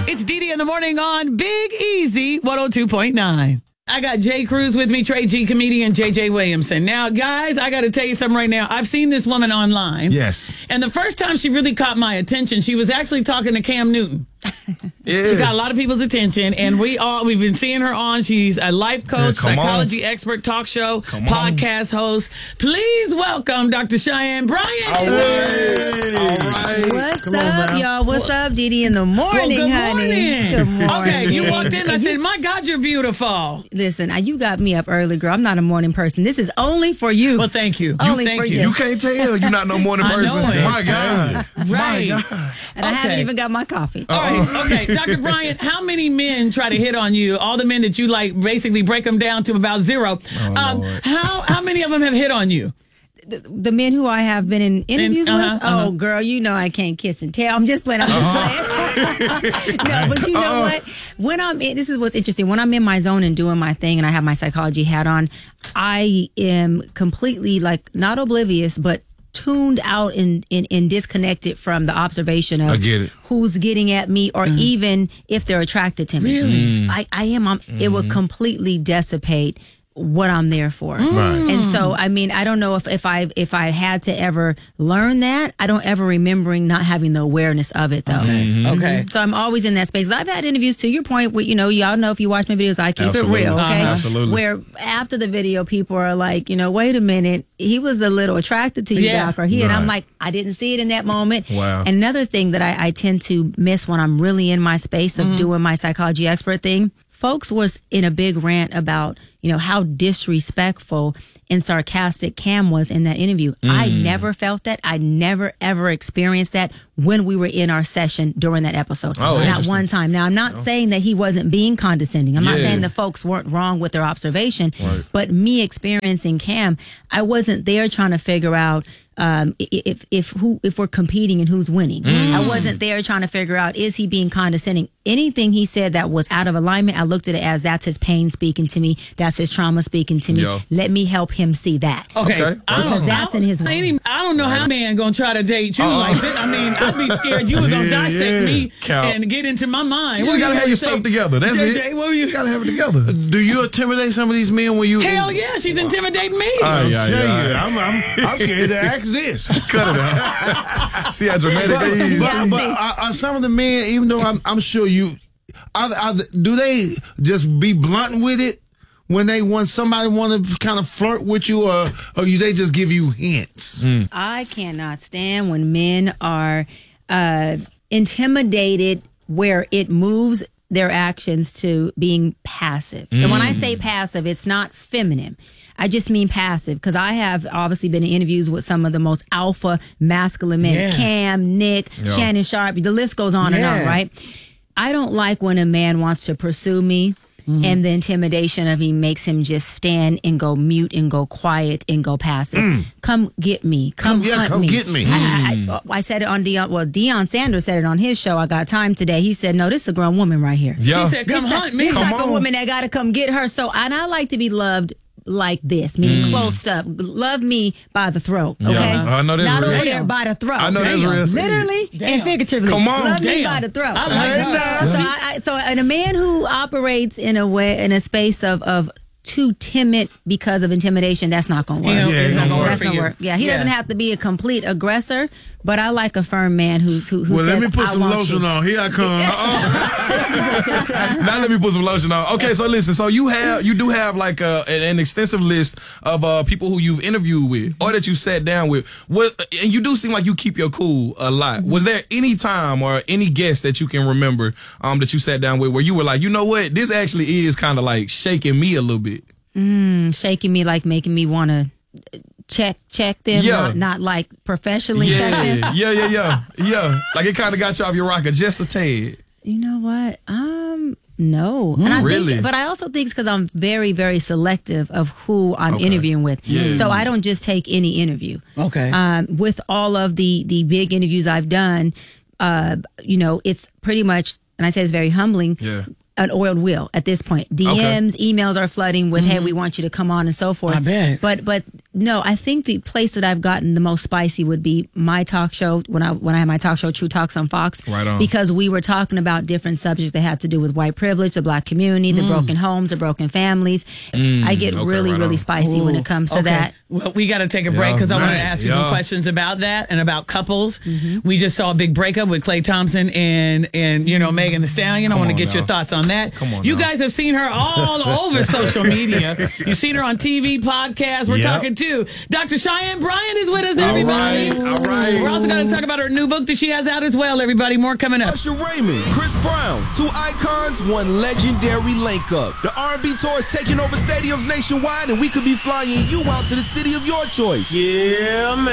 It's Dee in the morning on Big Easy 102.9. I got Jay Cruz with me, Trey G, comedian JJ Williamson. Now, guys, I got to tell you something right now. I've seen this woman online. Yes. And the first time she really caught my attention, she was actually talking to Cam Newton. Yeah. She got a lot of people's attention, and we've been seeing her on. She's a life coach, psychology expert, talk show, podcast host. Please welcome Dr. Cheyenne Bryant. All right. What's up, y'all? What's up, Dee in the morning, good honey? morning. Good morning. Okay, you walked in, I said, my God, you're beautiful. Listen, you got me up early, girl. I'm not a morning person. This is only for you. Well, thank you. Only thank for you. you. You can't tell you're not no morning person. I know it. My God. Right. My God. And I haven't even got my coffee. All right. Okay, Dr. Bryant, how many men try to hit on you? All the men that you like, basically break them down to about zero. How many of them have hit on you? The men who I have been in interviews with? Oh, girl, you know I can't kiss and tell. I'm just playing. No, but you know what? When this is what's interesting. When I'm in my zone and doing my thing and I have my psychology hat on, I am completely not oblivious, but tuned out and disconnected from the observation of who's getting at me or even if they're attracted to me. Really? I am. It will completely dissipate what I'm there for. Right. And so, I mean, I don't know if I had to ever learn that. I don't ever remembering not having the awareness of it, though. Okay. So I'm always in that space. I've had interviews, to your point, where, y'all know if you watch my videos, I keep it real, okay? Absolutely. Where after the video, people are like, wait a minute, he was a little attracted to you, Doc, or and I'm like, I didn't see it in that moment. Wow. And another thing that I tend to miss when I'm really in my space of doing my psychology expert thing, folks was in a big rant about, how disrespectful and sarcastic Cam was in that interview. I never felt that. I never, ever experienced that when we were in our session during that episode. Not one time. Now, I'm not saying that he wasn't being condescending. I'm not saying the folks weren't wrong with their observation. Right. But me experiencing Cam, I wasn't there trying to figure out if we're competing and who's winning. I wasn't there trying to figure out, is he being condescending? Anything he said that was out of alignment, I looked at it as that's his pain speaking to me. That's his trauma speaking to me. Yo. Let me help him see that. Okay. Because that's in his way. I don't know how a man gonna try to date you like this. I mean, I'd be scared you were gonna dissect me and get into my mind. You just gotta have your stuff together. That's JJ, it. what were you? You gotta have it together. Do you intimidate some of these men when you? Hell yeah, she's intimidating me. I'm scared to ask this. Cut it out. See how dramatic it is. But some of the men, even though I'm sure you, do they just be blunt with it when somebody want to kind of flirt with you, or do they just give you hints? I cannot stand when men are intimidated where it moves their actions to being passive. And when I say passive, it's not feminine. I just mean passive, because I have obviously been in interviews with some of the most alpha masculine men. Cam, Nick, Shannon Sharp, the list goes on and on, right? I don't like when a man wants to pursue me and the intimidation of he makes him just stand and go mute and go quiet and go passive. Come get me. Come hunt me. Get me. I said it on Deion Sanders said it on his show, I Got Time Today. He said, no, this is a grown woman right here. Yeah. She said, come hunt me. This type of woman that got to come get her. So, and I like to be loved like this, meaning close up. Love me by the throat, okay? I know that's not real. over there by the throat. I know that's real. Literally and figuratively. Come on. Love me by the throat. I like So and a man who operates in a space of too timid because of intimidation, that's not going to work. It's not going to work for you. Yeah, he doesn't have to be a complete aggressor, but I like a firm man who says, let me put some I want lotion you. on. Here I come. Now let me put some lotion on. Okay, so listen. So you do have like an extensive list of people who you've interviewed with or that you sat down with. And you do seem like you keep your cool a lot. Was there any time or any guest that you can remember that you sat down with where you were like, you know what, this actually is kind of like shaking me a little bit? Shaking me, like making me want to check them, not like professionally check them. Yeah. Like it kind of got you off your rocker just a tad. You know what? No. And I really? But I also think it's because I'm very, very selective of who I'm interviewing with. Yeah. So I don't just take any interview. Okay. With all of the big interviews I've done, it's pretty much, and I say it's very humbling. Yeah. An oiled wheel at this point. DMs, emails are flooding with, hey, we want you to come on and so forth. I bet. But No, I think the place that I've gotten the most spicy would be my talk show when I had my talk show True Talks on Fox. Right on. Because we were talking about different subjects that had to do with white privilege, the black community, the broken homes, the broken families. I get really spicy when it comes to that. Well, we got to take a break because I want to ask you some questions about that and about couples. We just saw a big breakup with Klay Thompson and Megan Thee Stallion. I want to get your thoughts on that. You guys have seen her all over social media. You've seen her on TV, podcasts. We're talking too. Dr. Cheyenne Bryant is with us, everybody. All right. We're also going to talk about her new book that she has out as well, everybody. More coming up. Usher Raymond, Chris Brown, 2 icons, 1 legendary link up. The R&B tour is taking over stadiums nationwide, and we could be flying you out to the city of your choice. Yeah, man.